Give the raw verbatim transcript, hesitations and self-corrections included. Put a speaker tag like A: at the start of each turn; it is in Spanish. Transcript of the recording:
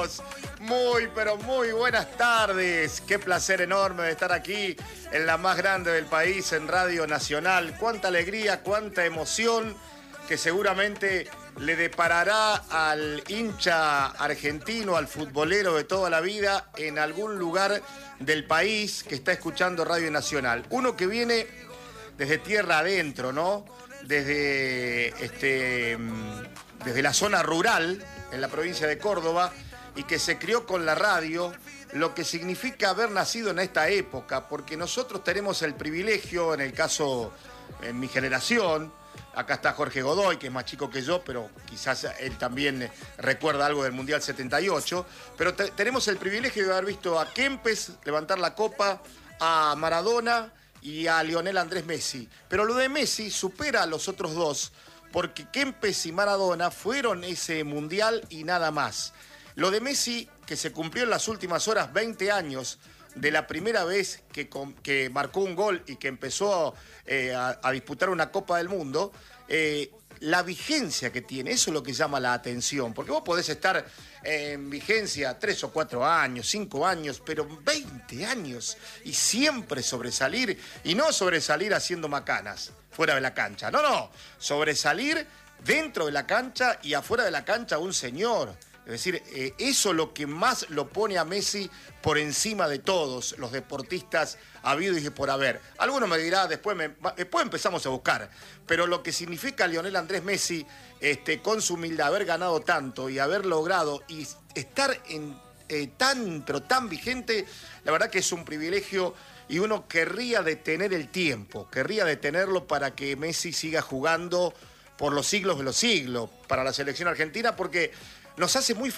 A: amigos, muy pero muy buenas tardes. Qué placer enorme de estar aquí en la más grande del país, en Radio Nacional. Cuánta alegría, cuánta emoción que seguramente le deparará al hincha argentino, al futbolero de toda la vida, en algún lugar del país que está escuchando Radio Nacional. Uno que viene desde tierra adentro, ¿no? Desde, este, desde la zona rural, en la provincia de Córdoba, y que se crió con la radio, lo que significa haber nacido en esta época, porque nosotros tenemos el privilegio, en el caso, en mi generación, acá está Jorge Godoy, que es más chico que yo, pero quizás él también recuerda algo del Mundial setenta y ocho, pero te, tenemos el privilegio de haber visto a Kempes levantar la copa, a Maradona y a Lionel Andrés Messi. Pero lo de Messi supera a los otros dos, porque Kempes y Maradona fueron ese Mundial y nada más. Lo de Messi, que se cumplió en las últimas horas, veinte años, de la primera vez que, que marcó un gol y que empezó eh, a, a disputar una Copa del Mundo, eh, la vigencia que tiene, eso es lo que llama la atención, porque vos podés estar en vigencia tres o cuatro años, cinco años, pero veinte años y siempre sobresalir, y no sobresalir haciendo macanas fuera de la cancha, no, no, sobresalir dentro de la cancha y afuera de la cancha un señor. Es decir, eh, eso es lo que más lo pone a Messi por encima de todos los deportistas habidos y por haber. Alguno me dirá, después, me, después empezamos a buscar, pero lo que significa Lionel Andrés Messi, este, con su humildad, haber ganado tanto y haber logrado y estar en, eh, tan, pero tan vigente, la verdad que es un privilegio y uno querría detener el tiempo, querría detenerlo para que Messi siga jugando por los siglos de los siglos para la selección argentina, porque nos hace muy